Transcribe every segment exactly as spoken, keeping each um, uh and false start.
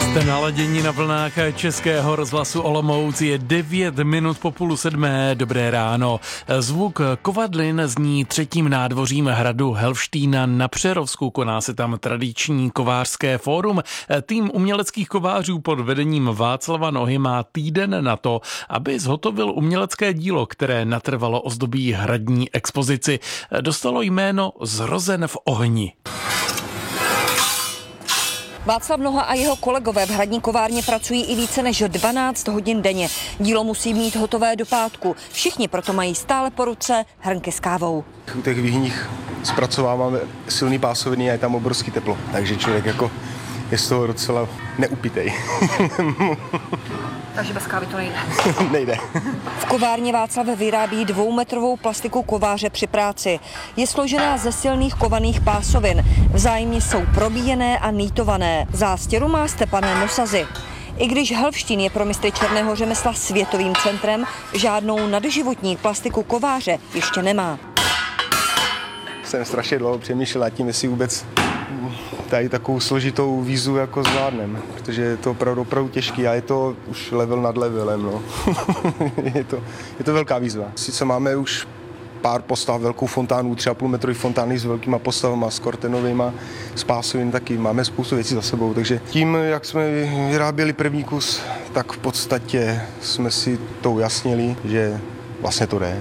Jste naladění na vlnách Českého rozhlasu Olomouc, je devět minut po půl sedmé, dobré ráno. Zvuk kovadlin zní třetím nádvořím hradu Helštýna na Přerovsku, koná se tam tradiční kovářské fórum. Tým uměleckých kovářů pod vedením Václava Nohy má týden na to, aby zhotovil umělecké dílo, které natrvalo ozdobí hradní expozici. Dostalo jméno Zrozen v ohni. Václav Noha a jeho kolegové v hradní kovárně pracují i více než dvanáct hodin denně. Dílo musí mít hotové do pátku. Všichni proto mají stále po ruce hrnky s kávou. U těch výhních zpracováváme silný pásoviny a je tam obrovský teplo, takže člověk jako je z toho docela neupitej. Takže bez kávy to nejde. Nejde. V kovárně Václav vyrábí dvoumetrovou plastiku kováře při práci. Je složená ze silných kovaných pásovin. Vzájemně jsou probíjené a nýtované. Zástěru má Stepané Nosazy. I když Helštín je pro mistry černého řemesla světovým centrem, žádnou nadživotní plastiku kováře ještě nemá. Jsem strašně dlouho přemýšlel nad tím, jestli vůbec tady takovou složitou výzvu jako zvládnem, protože je to opravdu, opravdu těžký a je to už level nad levelem. No. je, to, je to velká výzva. Sice máme už pár postav, velkou fontánu, třeba půlmetrový fontány s velkýma postavama, s kortenovýma, s pásovým taky. Máme spoustu věcí za sebou, takže tím, jak jsme vyráběli první kus, tak v podstatě jsme si to ujasnili, že vlastně to jde.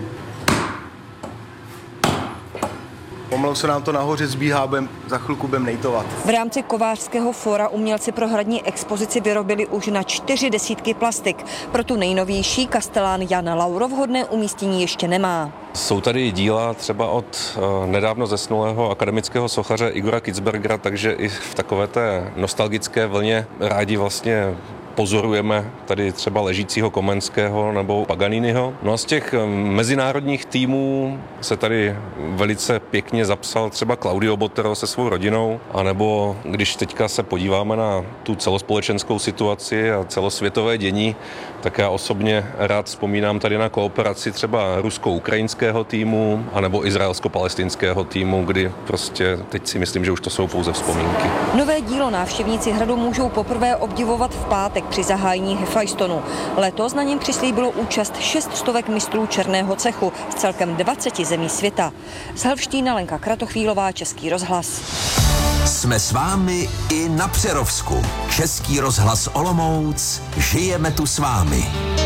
Pomalu se nám to nahoře zbíhá, budem, za chvilku budeme nejtovat. V rámci kovářského fóra umělci pro hradní expozici vyrobili už na čtyři desítky plastik. Pro tu nejnovější kastelán Jan Lauro vhodné umístění ještě nemá. Jsou tady díla třeba od uh, nedávno zesnulého akademického sochaře Igora Kitzbergera, takže i v takové té nostalgické vlně rádi vlastně pozorujeme tady třeba ležícího Komenského nebo Paganiniho. No a z těch mezinárodních týmů se tady velice pěkně zapsal třeba Claudio Botero se svou rodinou, anebo když teďka se podíváme na tu celospolečenskou situaci a celosvětové dění, tak já osobně rád vzpomínám tady na kooperaci třeba rusko-ukrajinského týmu anebo izraelsko-palestinského týmu, kdy prostě teď si myslím, že už to jsou pouze vzpomínky. Nové dílo návštěvníci hradu můžou poprvé obdivovat v pátek při zahájení Hefajstonu. Letos na něm přislíbilo účast šest stovek mistrů černého cechu z celkem dvaceti zemí světa. Z Helštína Lenka Kratochvílová, Český rozhlas. Jsme s vámi i na Přerovsku. Český rozhlas Olomouc. Žijeme tu s vámi.